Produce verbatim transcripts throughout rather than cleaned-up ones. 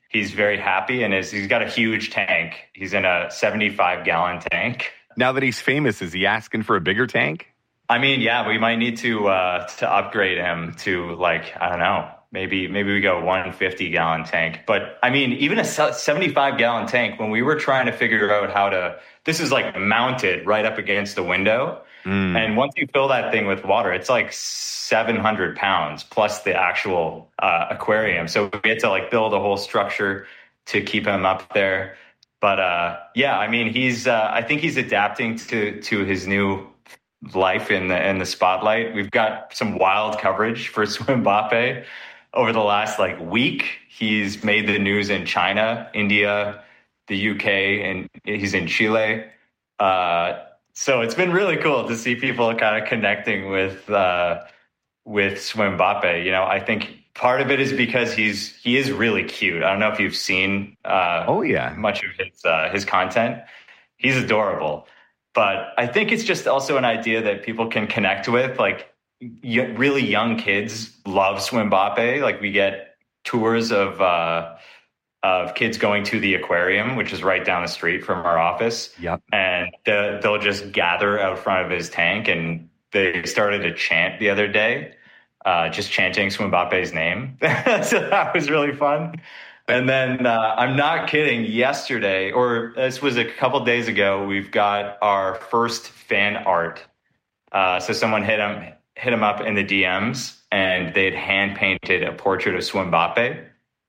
he's very happy, and is, he's got a huge tank. He's in a seventy-five gallon tank. Now that he's famous, is he asking for a bigger tank? I mean, yeah, we might need to uh, to upgrade him to, like, I don't know, maybe maybe we go one fifty gallon tank. But I mean, even a seventy-five gallon tank, when we were trying to figure out how to, this is like mounted right up against the window. Mm. And once you fill that thing with water, it's like seven hundred pounds plus the actual uh, aquarium. So we had to like build a whole structure to keep him up there. But uh, yeah, I mean, he's uh, I think he's adapting to to his new life in the in the spotlight. We've got some wild coverage for Swim Mbappe over the last like week. He's made the news in China, India, the U K, and he's in Chile. Uh, so it's been really cool to see people kind of connecting with uh, with Swim Mbappe. You know, I think part of it is because he's he is really cute. I don't know if you've seen uh, oh yeah much of his uh, his content. He's adorable. But I think it's just also an idea that people can connect with. Like, y- really young kids love Swim Mbappe. Like, we get tours of uh, of kids going to the aquarium, which is right down the street from our office. Yep. And the, they'll just gather out front of his tank. And they started to chant the other day, uh, just chanting Swim Mbappe's name. So that was really fun. And then uh, I'm not kidding. Yesterday, or this was a couple days ago, we've got our first fan art. Uh, so someone hit him hit him up in the D Ms, and they'd hand painted a portrait of Swim Mbappe.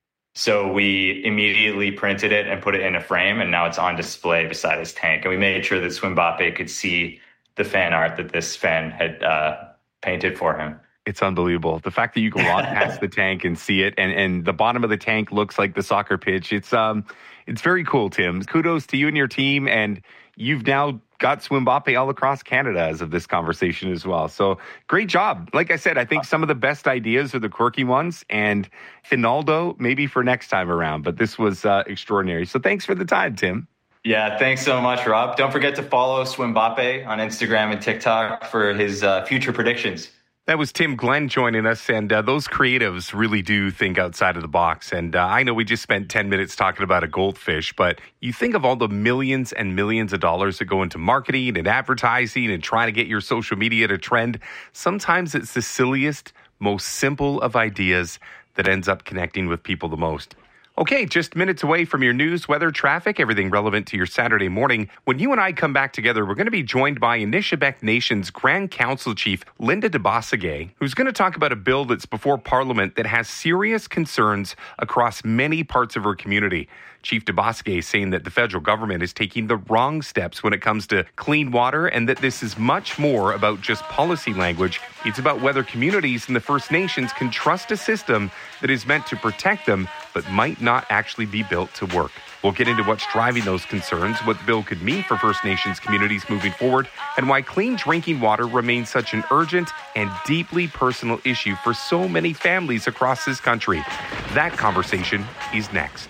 So we immediately printed it and put it in a frame, and now it's on display beside his tank. And we made sure that Swim Mbappe could see the fan art that this fan had uh, painted for him. It's unbelievable. The fact that you can walk past the tank and see it, and, and the bottom of the tank looks like the soccer pitch. It's um, it's very cool, Tim. Kudos to you and your team, and you've now got Swim Mbappe all across Canada as of this conversation as well. So great job. Like I said, I think some of the best ideas are the quirky ones, and Finaldo maybe for next time around. But this was uh, extraordinary. So thanks for the time, Tim. Yeah, thanks so much, Rob. Don't forget to follow Swim Mbappe on Instagram and TikTok for his uh, future predictions. That was Tim Glenn joining us, and uh, those creatives really do think outside of the box. And uh, I know we just spent ten minutes talking about a goldfish, but you think of all the millions and millions of dollars that go into marketing and advertising and trying to get your social media to trend. Sometimes it's the silliest, most simple of ideas that ends up connecting with people the most. Okay, just minutes away from your news, weather, traffic, everything relevant to your Saturday morning. When you and I come back together, we're going to be joined by Anishinaabe Nation's Grand Council Chief, Linda DeBossegay, who's going to talk about a bill that's before Parliament that has serious concerns across many parts of her community. Chief DeBossegay is saying that the federal government is taking the wrong steps when it comes to clean water, and that this is much more about just policy language. It's about whether communities and the First Nations can trust a system that is meant to protect them, but might not actually be built to work. We'll get into what's driving those concerns, what the bill could mean for First Nations communities moving forward, and why clean drinking water remains such an urgent and deeply personal issue for so many families across this country. That conversation is next.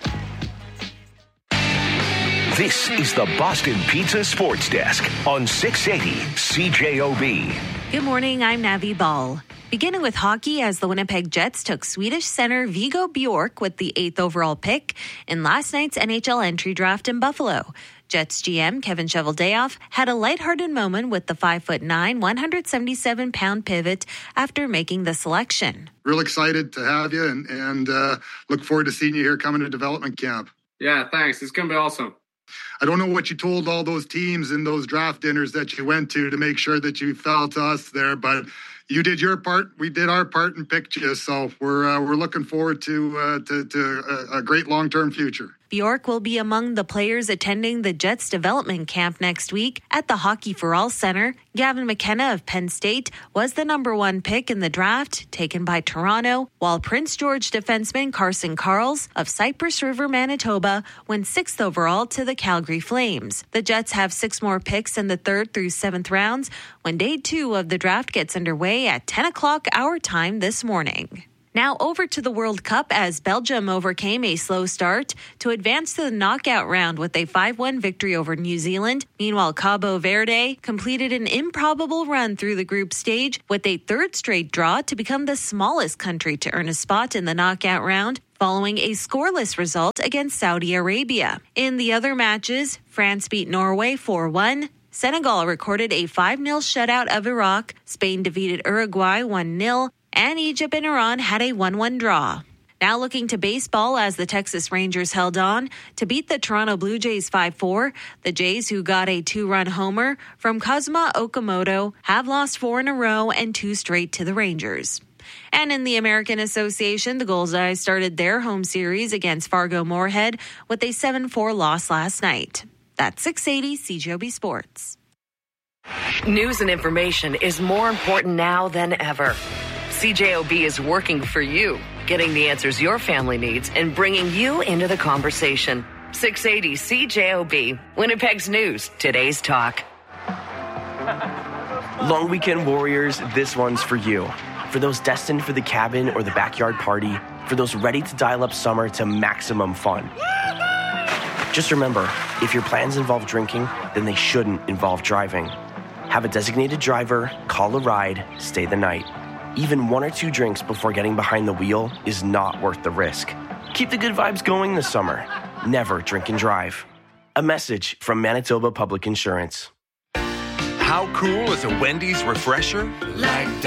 This is the Boston Pizza Sports Desk on six eighty C J O B. Good morning, I'm Navi Ball. Beginning with hockey, as the Winnipeg Jets took Swedish center Viggo Bjork with the eighth overall pick in last night's N H L entry draft in Buffalo. Jets G M Kevin Cheveldayoff had a lighthearted moment with the five foot nine, one hundred seventy-seven pound pivot after making the selection. Real excited to have you, and, and uh, look forward to seeing you here coming to development camp. Yeah, thanks. It's going to be awesome. I don't know what you told all those teams in those draft dinners that you went to to make sure that you fell to us there, but you did your part, we did our part, and picked you. So we're uh, we're looking forward to uh, to, to a, a great long-term future. Bjork will be among the players attending the Jets development camp next week at the Hockey for All Center. Gavin McKenna of Penn State was the number one pick in the draft, taken by Toronto, while Prince George defenseman Carson Karls of Cypress River, Manitoba, went sixth overall to the Calgary Flames. The Jets have six more picks in the third through seventh rounds when day two of the draft gets underway at ten o'clock our time this morning. Now over to the World Cup, as Belgium overcame a slow start to advance to the knockout round with a five one victory over New Zealand. Meanwhile, Cabo Verde completed an improbable run through the group stage with a third straight draw to become the smallest country to earn a spot in the knockout round, following a scoreless result against Saudi Arabia. In the other matches, France beat Norway four one. Senegal recorded a five nil shutout of Iraq. Spain defeated Uruguay one nil. And Egypt and Iran had a one one draw. Now looking to baseball as the Texas Rangers held on to beat the Toronto Blue Jays five four. The Jays, who got a two-run homer from Kazuma Okamoto, have lost four in a row and two straight to the Rangers. And in the American Association, the Bullseyes started their home series against Fargo Moorhead with a seven four loss last night. That's six eighty C J O B Sports. News and information is more important now than ever. C J O B is working for you, getting the answers your family needs and bringing you into the conversation. six eighty C J O B, Winnipeg's News, today's talk. Long weekend warriors, this one's for you. For those destined for the cabin or the backyard party, for those ready to dial up summer to maximum fun. Just remember, if your plans involve drinking, then they shouldn't involve driving. Have a designated driver, call a ride, stay the night. Even one or two drinks before getting behind the wheel is not worth the risk. Keep the good vibes going this summer. Never drink and drive. A message from Manitoba Public Insurance. How cool is a Wendy's refresher? Like